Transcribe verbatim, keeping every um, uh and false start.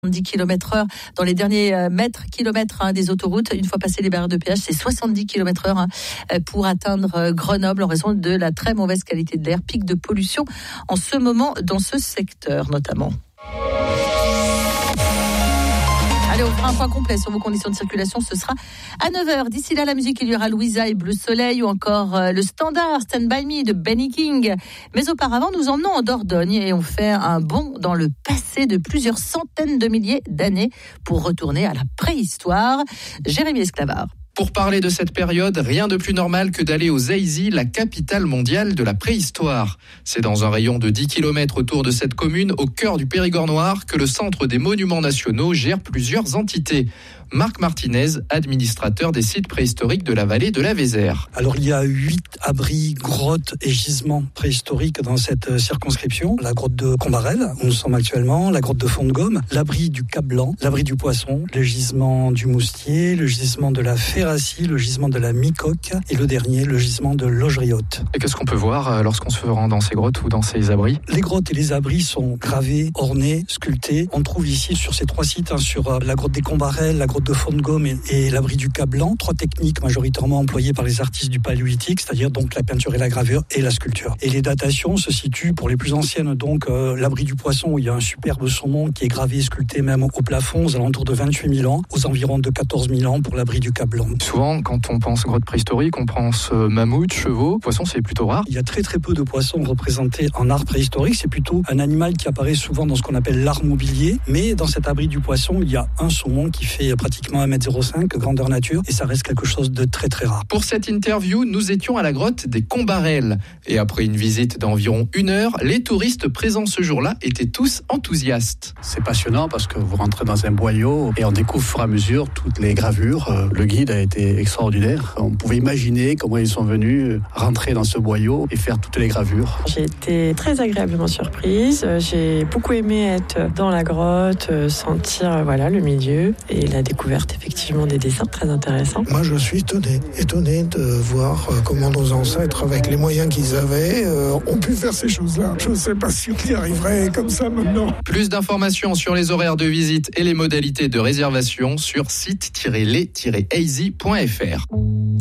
dix kilomètres heure dans les derniers euh, mètres, kilomètres hein, des autoroutes. Une fois passé les barrières de péage, c'est soixante-dix kilomètres heure hein, pour atteindre euh, Grenoble en raison de la très mauvaise qualité de l'air, pic de pollution en ce moment dans ce secteur notamment. Allez, on fera un point complet sur vos conditions de circulation. Ce sera à neuf heures. D'ici là, la musique, il y aura Louisa et Bleu Soleil ou encore euh, le standard Stand By Me de Benny King. Mais auparavant, nous emmenons en Dordogne et on fait un bond dans le passé de plusieurs centaines de milliers d'années pour retourner à la préhistoire. Jérémy Esclavard. Pour parler de cette période, rien de plus normal que d'aller aux Aisy, la capitale mondiale de la préhistoire. C'est dans un rayon de dix kilomètres autour de cette commune, au cœur du Périgord noir, que le Centre des Monuments Nationaux gère plusieurs entités. Marc Martinez, administrateur des sites préhistoriques de la vallée de la Vézère. Alors il y a huit abris, grottes et gisements préhistoriques dans cette circonscription. La grotte de Combarel, où nous sommes actuellement, la grotte de Fond-de-Gomme, l'abri du Cap Blanc, l'abri du Poisson, le gisement du Moustier, le gisement de la Ferracie, le gisement de la Micoque et le dernier, le gisement de l'Augeriotte. Et qu'est-ce qu'on peut voir lorsqu'on se rend dans ces grottes ou dans ces abris ? Les grottes et les abris sont gravés, ornés, sculptés. On trouve ici sur ces trois sites, hein, sur la grotte des Combarel, la grotte de Fond-de-Gomme et, et l'abri du Cap Blanc, trois techniques majoritairement employées par les artistes du Paléolithique, c'est-à-dire donc la peinture et la gravure et la sculpture. Et les datations se situent pour les plus anciennes, donc euh, l'abri du Poisson où il y a un superbe saumon qui est gravé et sculpté même au plafond aux alentours de vingt-huit mille ans, aux environs de quatorze mille ans pour l'abri du Cap Blanc. Souvent, quand on pense grotte préhistorique, on pense euh, mammouth, chevaux, poissons, c'est plutôt rare. Il y a très très peu de poissons représentés en art préhistorique, c'est plutôt un animal qui apparaît souvent dans ce qu'on appelle l'art mobilier, mais dans cet abri du Poisson, il y a un saumon qui fait pratiquement un mètre zéro cinq, grandeur nature, et ça reste quelque chose de très très rare. Pour cette interview, nous étions à la grotte des Combarel. Et après une visite d'environ une heure, les touristes présents ce jour-là étaient tous enthousiastes. C'est passionnant parce que vous rentrez dans un boyau et on découvre au fur et à mesure toutes les gravures. Le guide a été extraordinaire. On pouvait imaginer comment ils sont venus rentrer dans ce boyau et faire toutes les gravures. J'ai été très agréablement surprise. J'ai beaucoup aimé être dans la grotte, sentir voilà, le milieu et la découverte effectivement des dessins très intéressants. Moi je suis étonné, étonné de voir comment nos ancêtres, avec les moyens qu'ils avaient, euh, ont pu faire ces choses-là. Je ne sais pas si on y arriverait comme ça maintenant. Plus d'informations sur les horaires de visite et les modalités de réservation sur site tiret les tiret aisy point f r.